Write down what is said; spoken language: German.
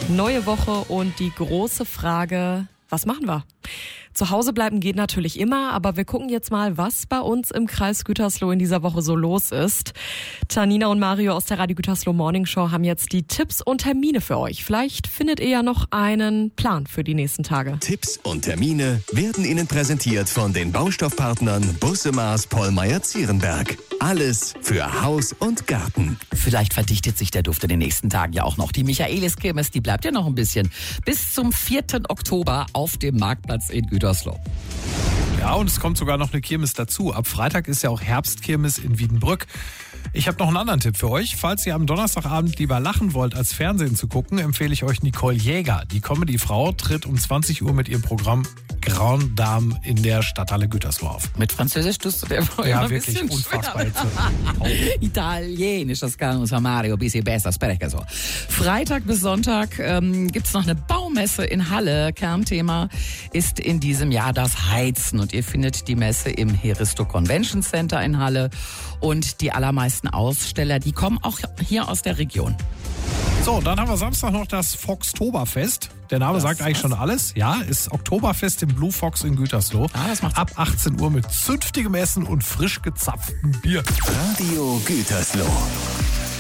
Neue Woche und die große Frage, was machen wir? Zu Hause bleiben geht natürlich immer, aber wir gucken jetzt mal, was bei uns im Kreis Gütersloh in dieser Woche so los ist. Janina und Mario aus der Radio Gütersloh Morning Show haben jetzt die Tipps und Termine für euch. Vielleicht findet ihr ja noch einen Plan für die nächsten Tage. Tipps und Termine werden Ihnen präsentiert von den Baustoffpartnern Busse Maas Pollmeyer-Zierenberg. Alles für Haus und Garten. Vielleicht verdichtet sich der Duft in den nächsten Tagen ja auch noch. Die Michaelis-Kirmes, die bleibt ja noch ein bisschen. Bis zum 4. Oktober auf dem Marktplatz in Gütersloh. Ja, und es kommt sogar noch eine Kirmes dazu. Ab Freitag ist ja auch Herbstkirmes in Wiedenbrück. Ich habe noch einen anderen Tipp für euch. Falls ihr am Donnerstagabend lieber lachen wollt, als Fernsehen zu gucken, empfehle ich euch Nicole Jäger. Die Comedy-Frau tritt um 20 Uhr mit ihrem Programm Grand Dame in der Stadthalle Gütersloh auf. Mit Französisch tust du der vorher Ja, ein wirklich bisschen unfassbar. Italienisch, das kann unser Mario ein bisschen besser sprechen. So. Freitag bis Sonntag gibt's noch eine Baumesse in Halle. Kernthema ist in diesem Jahr das Heizen. Und ihr findet die Messe im Heristo Convention Center in Halle. Und die allermeisten Aussteller, die kommen auch hier aus der Region. So, dann haben wir Samstag noch das Foxtoberfest. Der Name sagt eigentlich schon alles. Ja, ist Oktoberfest im Blue Fox in Gütersloh. Das macht's. Ab 18 Uhr mit zünftigem Essen und frisch gezapftem Bier. Radio Gütersloh.